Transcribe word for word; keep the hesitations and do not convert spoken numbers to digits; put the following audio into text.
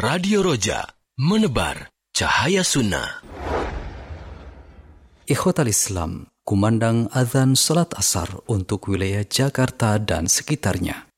Radio Roja, menebar cahaya sunnah. Ikhwatal Islam, kumandang azan salat asar untuk wilayah Jakarta dan sekitarnya.